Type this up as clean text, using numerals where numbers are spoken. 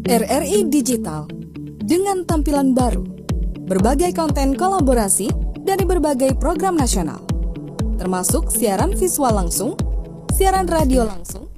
RRI Digital dengan tampilan baru, berbagai konten kolaborasi dari berbagai program nasional, termasuk siaran visual langsung, siaran radio langsung,